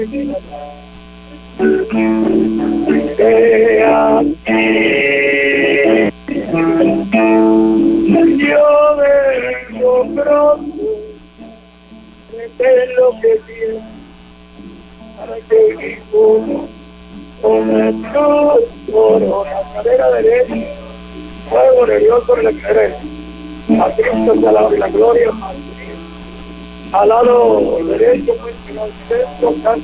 Yo vengo pronto, de lo que tienes, para que ninguno con tu corona, cadera derecha, fuego de Dios sobre la cadera, a Cristo sea la honra y la gloria, al lado derecho, pues, en el centro, canto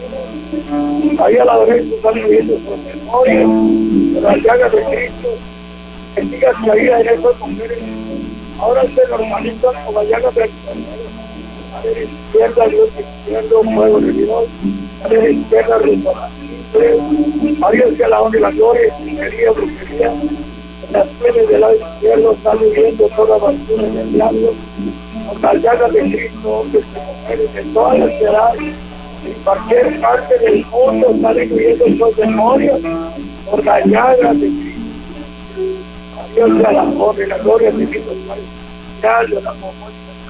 de ahí a la derecha están viendo su memoria, de las llagas de Cristo, bendiga caída en esas mujeres, ahora se normalizan con las llagas de Cristo, a la izquierda, Dios izquierdo, fuego de Dios, a la izquierda, restauración, a Dios sea la honra y la gloria, brujería, en las pieles del lado izquierdo están viviendo toda basura del diablo, con las llagas de Cristo, hombres y mujeres de todas las edades, en cualquier parte del mundo están incluyendo esos demonios por las llagas de Cristo. A Dios sea la honra y la gloria de Cristo, de la amor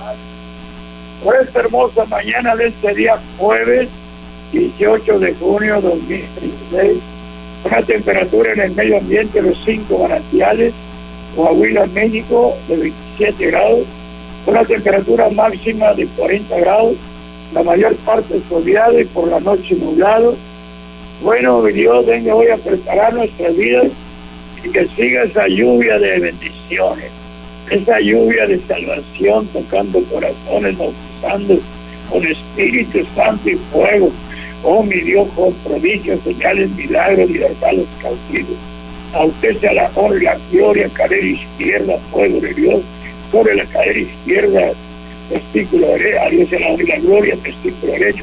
por esta hermosa mañana de este día jueves 18 de junio 2016, una temperatura en el medio ambiente de los 5 manantiales, Coahuila, México, de 27 grados, una temperatura máxima de 40 grados, la mayor parte soleado y por la noche nublado. Bueno, Dios venga hoy a preparar nuestras vidas y que siga esa lluvia de bendiciones, esa lluvia de salvación, tocando corazones, bautizando con Espíritu Santo y fuego. Oh, mi Dios, con prodigios, señales, milagros, libertad a los cautivos. A usted sea la honra y la gloria, cadera izquierda, fuego de Dios, sobre la cadera izquierda, testículo derecho, a Dios sea la honra y la gloria, testículo derecho.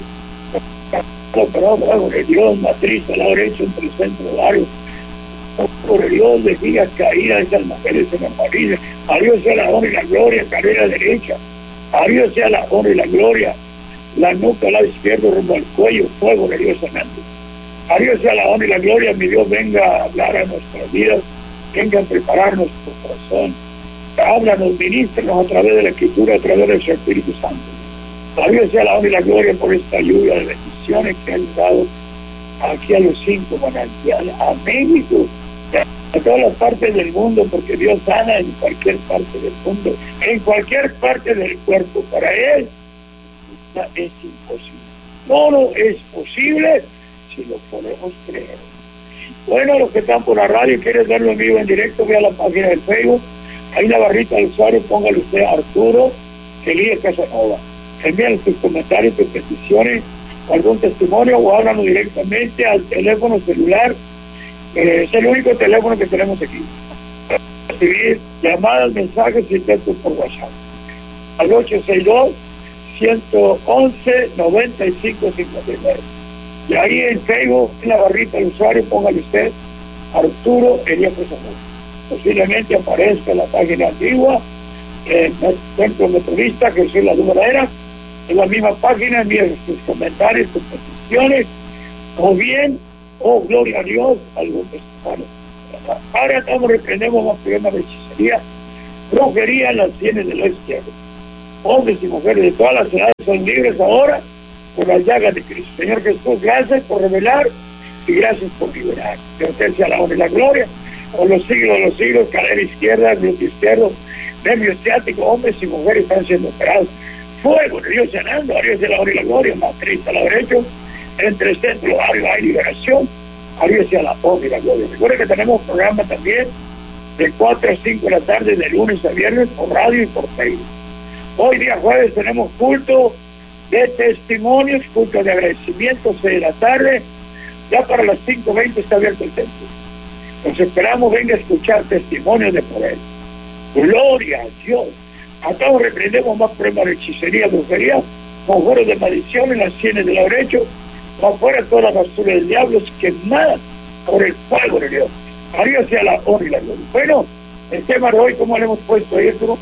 Pero, fuego de Dios, matriz al lado derecho, entre el centro ovario. Por Dios, les diga caída de esas mujeres en amarillas. A Dios sea la honra y la gloria, cadera derecha. A Dios sea la honra y la gloria. La nuca al lado izquierdo, rumbo al cuello, fuego de Dios sanante. A Dios sea la honra y la gloria, mi Dios venga a hablar a nuestras vidas, venga a preparar nuestro corazón. Háblanos, ministrenos a través de la Escritura, a través del Espíritu Santo. A Dios sea la honra y la gloria por esta lluvia de bendiciones que han dado aquí a los 5 manantiales, a México, a todas las partes del mundo, porque Dios sana en cualquier parte del mundo, en cualquier parte del cuerpo. Para Él es imposible. Todo es posible si lo podemos creer. Bueno, los que están por la radio y quieren verlo en vivo, en directo, ve a la página de Facebook, ahí en la barrita del usuario, póngale usted Arturo Elías Casanova. Envían sus comentarios, sus peticiones, algún testimonio, o háblanos directamente al teléfono celular. Es el único teléfono que tenemos aquí. Recibir llamadas, mensajes y textos por WhatsApp. Al 862-111-9559. Y ahí en Facebook, en la barrita del usuario, póngale usted Arturo Elías Casanova. Posiblemente aparezca en la página antigua, en el Centro Metodista, que es la verdadera. En la misma página envíen sus comentarios, sus peticiones, o bien, oh, gloria a Dios, algún testimonio. Ahora estamos reprendemos más problemas de hechicería, brujería en las sienes del izquierdo. Hombres y mujeres de todas las edades son libres ahora por las llagas de Cristo. Señor Jesús, gracias por revelar y gracias por liberar. Que usted sea la honra y la gloria por los siglos de los siglos. Cadera izquierda, glúteo izquierdo, nervio ciático, hombres y mujeres están siendo operados. Fuego de Dios sanando, a Dios de la honra y la gloria, matriz a la derecha, entre el centro ovario hay liberación, a Dios sea la honra y la gloria. Recuerden que tenemos programa también de 4 a 5 de la tarde, de lunes a viernes, por radio y por Facebook. Hoy día jueves tenemos culto de testimonios, culto de agradecimiento, 6 de la tarde, ya para las 5:20 está abierto el templo. Nos esperamos, venga a escuchar testimonios de poder. Gloria a Dios. Acá reprendemos más problemas de hechicería, brujería, conjuros de maldición en las sienes del lado derecho, más fuera toda la basura del diablo, quemada por el fuego de Dios. A Dios sea la honra y la gloria. Bueno, el tema de hoy, ¿cómo le hemos puesto ahí, Arturo?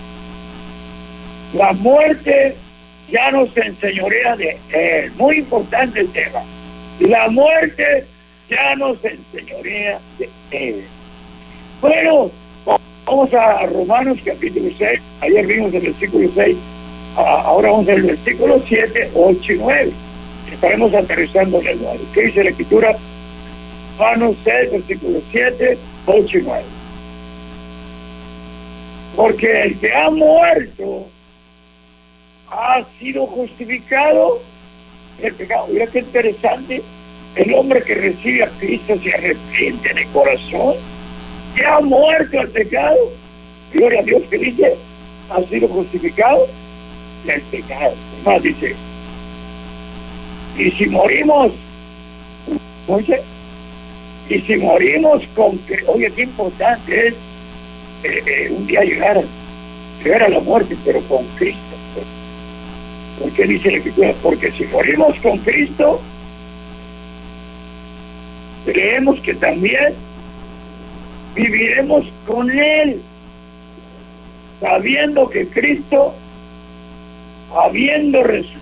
La muerte ya no se enseñorea de Él. Muy importante el tema. La muerte ya no se enseñorea de Él. Bueno, vamos a Romanos capítulo 6, ayer vimos el versículo 6, ahora vamos al versículo 7, 8 y 9. Estaremos aterrizando en el 9. ¿Qué dice la Escritura? Romanos 6, versículos 7, 8 y 9. Porque el que ha muerto ha sido justificado del pecado. Mira qué interesante. El hombre que recibe a Cristo se arrepiente en el corazón, que ha muerto al pecado. Gloria a Dios, que dice, ha sido justificado del pecado. Más dice, y si morimos, oye, y si morimos con que, oye, qué importante es un día llegar a la muerte, pero con Cristo. Porque dice la Escritura, porque si morimos con Cristo, creemos que también viviremos con Él, sabiendo que Cristo, habiendo resucitado